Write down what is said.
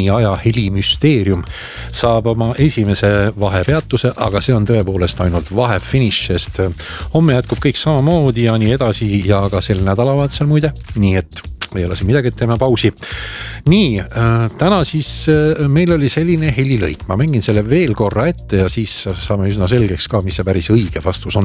aja helimüsteerium saab oma esimese vahepeatuse, aga see on tõepoolest ainult vahefiniš, sest homme jätkub kõik samamoodi ja nii edasi ja ka sel nädalavahetusel muide, nii et ei ole siin midagi, et teeme pausi. Nii, täna siis meil oli selline helilõik. Ma mängin selle veel korra ette ja siis saame üsna selgeks ka, mis see päris õige vastus on.